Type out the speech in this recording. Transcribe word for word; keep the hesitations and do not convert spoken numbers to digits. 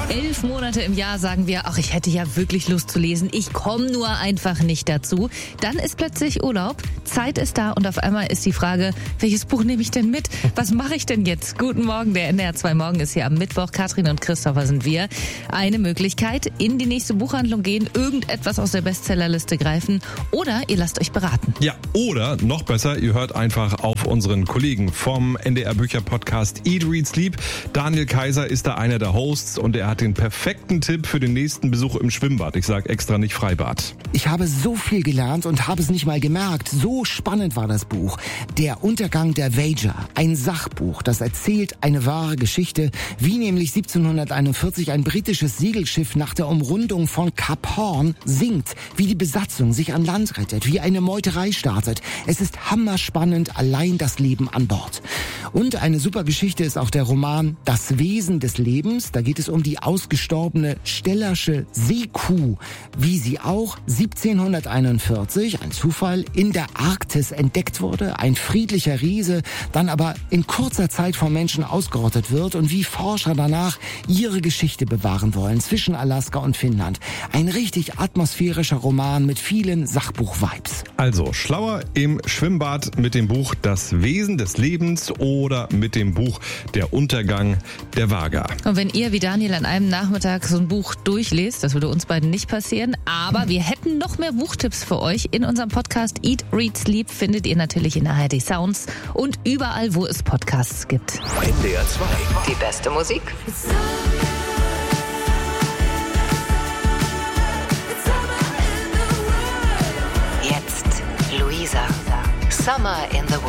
Elf Monate im Jahr sagen wir, ach, ich hätte ja wirklich Lust zu lesen. Ich komme nur einfach nicht dazu. Dann ist plötzlich Urlaub, Zeit ist da und auf einmal ist die Frage, welches Buch nehme ich denn mit? Was mache ich denn jetzt? Guten Morgen, der N D R zwei Morgen ist hier am Mittwoch. Katrin und Christopher sind wir. Eine Möglichkeit, in die nächste Buchhandlung gehen, irgendetwas aus der Bestsellerliste greifen oder ihr lasst euch beraten. Ja, oder noch besser, ihr hört einfach auf unseren Kollegen vom N D R Bücher Podcast Eat, Read, Sleep. Daniel Kaiser ist da einer der Hosts und er hat den perfekten Tipp für den nächsten Besuch im Schwimmbad. Ich sage extra nicht Freibad. Ich habe so viel gelernt und habe es nicht mal gemerkt. So spannend war das Buch. Der Untergang der Wager. Ein Sachbuch, das erzählt eine wahre Geschichte, wie nämlich siebzehnhunderteinundvierzig ein britisches Segelschiff nach der Umrundung von Kap Horn sinkt, wie die Besatzung sich an Land rettet, wie eine Meuterei startet. Es ist hammerspannend, allein das Leben an Bord. Und eine super Geschichte ist auch der Roman Das Wesen des Lebens. Da geht es um die ausgestorbene Stellersche Seekuh, wie sie auch siebzehnhunderteinundvierzig, ein Zufall, in der Arktis entdeckt wurde, ein friedlicher Riese, dann aber in kurzer Zeit vom Menschen ausgerottet wird und wie Forscher danach ihre Geschichte bewahren wollen zwischen Alaska und Finnland. Ein richtig atmosphärischer Roman mit vielen Sachbuch-Vibes. Also schlauer im Schwimmbad mit dem Buch Das Wesen des Lebens oder mit dem Buch Der Untergang der Vaga. Und wenn ihr wie Daniel an einem Nachmittag so ein Buch durchlest, das würde uns beiden nicht passieren, aber wir hätten noch mehr Buchtipps für euch. In unserem Podcast Eat, Read, Sleep findet ihr natürlich in A R D Sounds und überall, wo es Podcasts gibt. N D R zwei. Die beste Musik. Jetzt Luisa. Summer in the World.